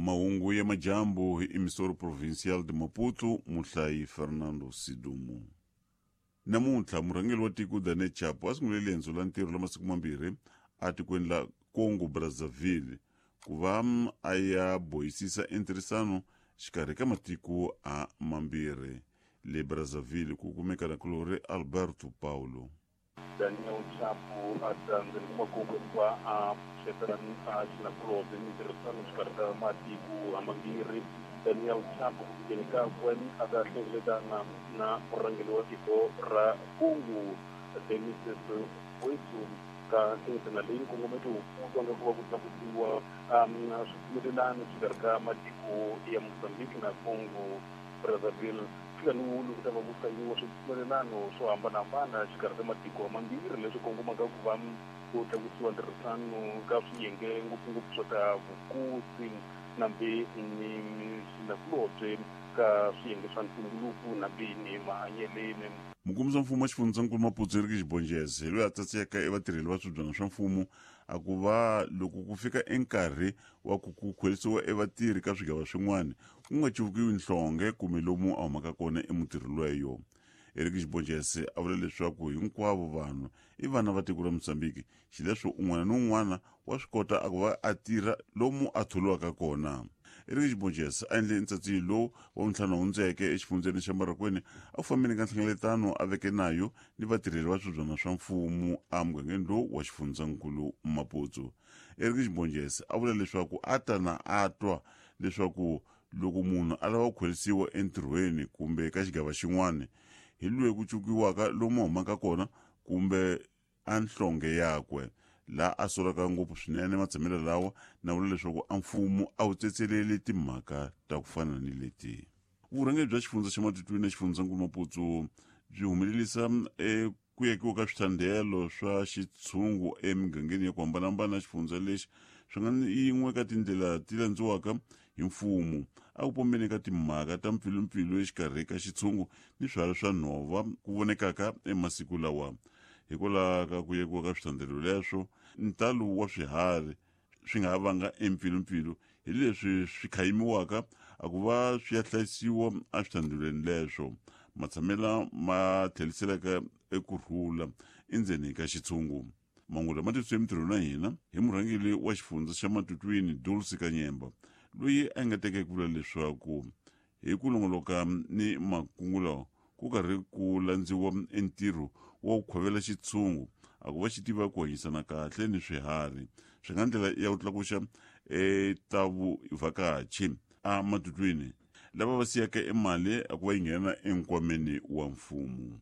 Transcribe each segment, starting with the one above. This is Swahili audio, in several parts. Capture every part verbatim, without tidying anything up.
mahungu ya majambo hi emisoro provincial de Maputo muhlayi Fernando Sidumu. Namuntlha murhangeri wa tiko Dane Chapo a sungulele yendzo la ntirho la masiku mambirhi a tikweni la Congo Brazzaville ku va a ya bohisisa entirhisano xikarhi ka matiko a mambirhi. Le Brazzaville ku kumeka na kulori Alberto Paulo. Daniel Chapo atanzani kumakongwa a shetan a sinakuloze ntirhisano xikarhi ka matiko a mambirhi. Daniel Chapo kukenika kwani akahlengeletana na murhangeri wa tiko ra Congo Denis Wesu ka hlengeletana leyi nkongometo wukulu nga kuva ku tlakutiwa swipfumelelano xikarhi ka matiko ya Mozambique na Congo Brazzaville. Fika ni wulu ku ta va ku sayiwa swipfumelelano swo hambanahambana xikarhi ka matiko mambirhi leswi kongomaka ku va ku tlakusiwa ntirhisano ka swiyenge ngopfungopfu swo ta vukosi nambe ni sinakulobye ka swiyenge swa ntumbuluko nambe ni mahanyeleni. Mukombisa mfumo wa xifundzankulu Maputo Eric Xibonjese loyi a tsatseka e vatirheli va swibyana swa mfumo a ku va loko ku fika enkarhi wa ku ku khwerisiwa e vatirhi ka swigava swin'wana ku nga civukiwi nhlonge kumbe lomu a humaka kona emutirheliweyo. Eric Xibonjese a vula leswaku hinkwavo vanhu i vana va tiko ra Mozambique xileswo un'wana na un'wana wa swi kota a ku va a tirha lomu a tholiwaka kona. Eric Xibonjese a endle ntsatsi lowu wa ntlhanu hundzeke exifundzeni xa Marakweni a ku fambeni ka nhlengeletano a veke nayo ni vatirheli va swibyana swa mfumo a mugangeni lowu wa xifundzankulu Maputo. Eric Xibonjese a vula leswaku a ta na a twa leswaku loko munhu a lava ku khwerisiwa entirhweni kumbe ka xigava xin'wana hi loyi ku cukiwaka lomu humaka kona kumbe a nhlonge yakwe la a solaka ngopfu swinene matshamelo lawa na vula leswaku a mfumo a wu tsetseleli timhaka ta ku fana ni leti. Vurhangeri bya xifundza xa Matutwini na xifundzankulu Maputo byi humelelisa e ku yakiwa ka swithandelo swa xitshungu emigangeni ya ku hambanahambana na xifundza lexi swi nga yin'we ka tindlela ti landziwaka hi mfumo a ku pombeni ka timhaka ta mpfilumpfilu exikarhi ka xitshungu ni swiharhi swa nhova ku vonekaka emasiku lawa. Hikwalaho ka ku yakiwa ka swithandelo leswo ntalo wa swiharhi swi nga vanga empfilumpfilu hi leswi swi khayimiwaka a ku va swi ya hlayisiwa a swithandelweni leswo matshamela ma tlheliselaka ekurhula endzeni ka xitshungu. Mahungu lama tisiwe emitirhweni na hina hi murhangeri wa xifundza xa Matutwini Dulce Kanyemba loyi a nga teke ku vula leswaku hi ku longoloka ni makungulo ku karhi ku landziwa entirho wa ku khwavela xitshungu a ku va xi tiva ku hanyisana kahle ni swiharhi swi nga ndlela ya ku tlakuxa e ta vuvhakachi a Matutwini lava va siyaka emali a ku va yi nghena enkwameni wa mfumo.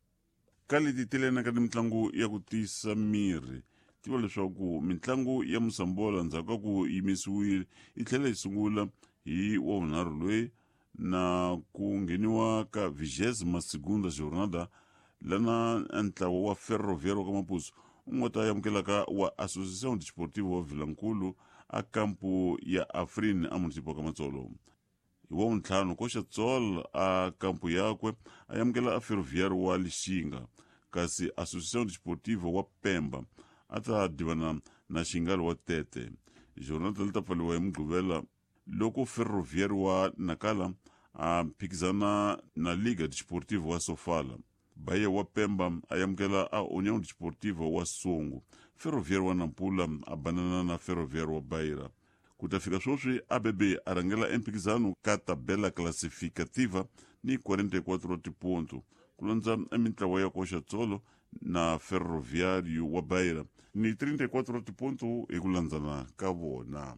Ka leti telena ka mitlangu ya ku tisa miri tiva leswaku mitlangu ya Musambola ndzhaku ka ku yimisiwile yi tlhela yi sungula hi wavunharhu loyi na ku ngheniwa ka vigésima segunda jornada lana ntlawa wa Ferroviário ka Maputo u nga ta amukelaka wa Associação Desportiva wa Vilankulu a kampu ya Afrin a municipo ka Matsolo. Hi wavuntlhanu koxa Tsol a kampu yakwe a yamukela a Ferroviário wa Lixinga kasi Associação Desportiva wa Pemba a ta divana na Xingalo wa Tete. Jornada li ta pfaliwa hi Mugqivela loko Ferroviário wa Nakala a phikizana na Liga Desportiva wa Sofala. Bahia wa Pemba a yamukela a União Desportiva wa Songo. Ferroviário wa Nampula a banana na Ferroviário wa Beira. Ku ta fika sweswi A B B a rhangela emphikizano ka tabela classificativa ni quarenta e quatro tiponto ku landza emintlawa ya koxa Tsolo na Ferroviário wa Beira ni trinta e quatro tiponto hi ku landzana ka vona.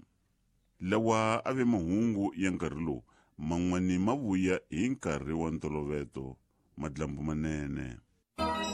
Lawa a ve mahungu ya nkarhi lowu man'wani ma vuya hi nkarhi wa ntolovelo. Madlambu manene.